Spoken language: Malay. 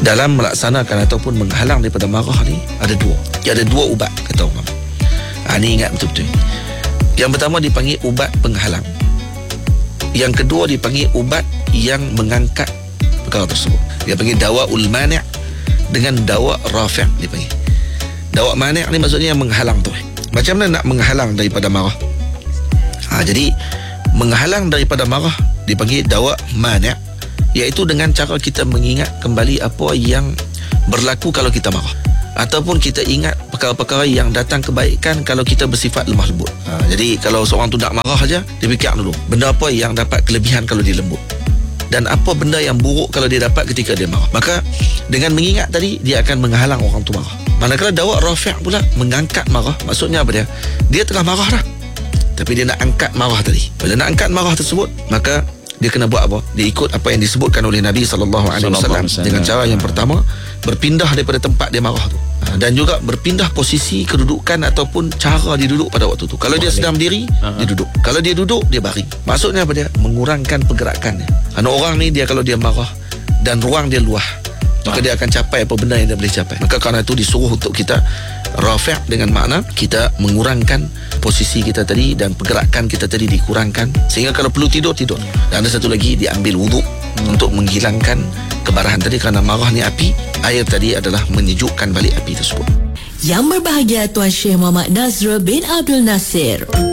dalam melaksanakan ataupun menghalang daripada marah ni ada dua. Ada dua ubat, kata orang. Ni ingat betul-betul. Yang pertama dipanggil ubat penghalang. Yang kedua dipanggil ubat yang mengangkat perkara tersebut. Dia panggil dawaul mani' dengan dawa rafi', dipanggil. Dawa mani' ni maksudnya yang menghalang tu. Macam mana nak menghalang daripada marah? Jadi menghalang daripada marah dipanggil dawa mani', iaitu dengan cara kita mengingat kembali apa yang berlaku kalau kita marah, ataupun kita ingat perkara-perkara yang datang kebaikan kalau kita bersifat lemah lembut. Jadi kalau seorang tu nak marah saja, dia fikir dulu benda apa yang dapat kelebihan kalau dia lembut, dan apa benda yang buruk kalau dia dapat ketika dia marah. Maka dengan mengingat tadi, dia akan menghalang orang tu marah. Manakala dawa rafi' pula mengangkat marah, maksudnya apa dia? Dia tengah marah dah, tapi dia nak angkat marah tadi. Bila nak angkat marah tersebut, maka dia kena buat apa? Dia ikut apa yang disebutkan oleh Nabi SAW dengan cara yang pertama, berpindah daripada tempat dia marah tu, dan juga berpindah posisi kedudukan ataupun cara dia duduk pada waktu tu. Kalau dia sedang berdiri, dia duduk. Kalau dia duduk, dia baring. Maksudnya apa dia? Mengurangkan pergerakannya. Orang ni dia kalau dia marah dan ruang dia luah, maka dia akan capai apa benda yang dia boleh capai. Maka kerana itu disuruh untuk kita rafi' dengan makna kita mengurangkan posisi kita tadi dan pergerakan kita tadi dikurangkan, sehingga kalau perlu tidur, tidur. Dan ada satu lagi, diambil wuduk untuk menghilangkan kemarahan tadi, kerana marah ni api. Air tadi adalah menyejukkan balik api tersebut. Yang berbahagia Tuan Syekh Muhammad Nazrul bin Abdul Nasir.